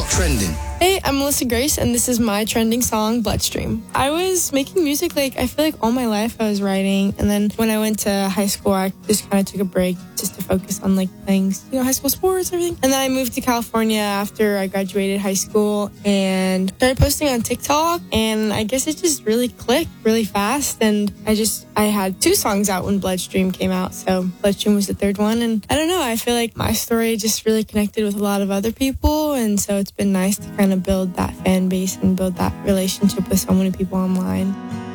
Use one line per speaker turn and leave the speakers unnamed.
Trending.
Hey, I'm Melissa Grace, and this is my trending song, Bloodstream. I was making music, I feel like all my life I was writing, and then when I went to high school, I just kind of took a break just to focus on, playing, high school sports and everything. And then I moved to California after I graduated high school and started posting on TikTok, and I guess it just really clicked really fast, and I had 2 songs out when Bloodstream came out, so Bloodstream was the 3rd one, and I don't know, I feel like my story just really connected with a lot of other people, and so it's been nice to kind of build that fan base and build that relationship with so many people online.